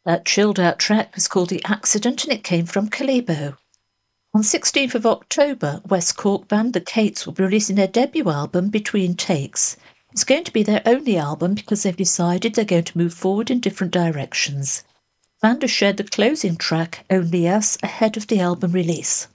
That chilled-out track was called The Accident, and it came from Kalibo. On 16th of October, West Cork band The Kates will be releasing their debut album, Between Takes. It's going to be their only album because they've decided they're going to move forward in different directions. The band has shared the closing track, Only Us, ahead of the album release.